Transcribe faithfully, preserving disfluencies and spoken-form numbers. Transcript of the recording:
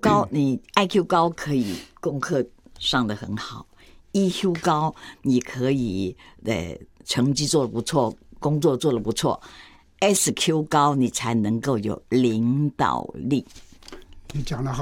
高，你 I Q 高可以功课上得很好 ，E Q 高你可以呃成绩做得不错，工作做得不错 ，S Q 高你才能够有领导力。 你讲得好。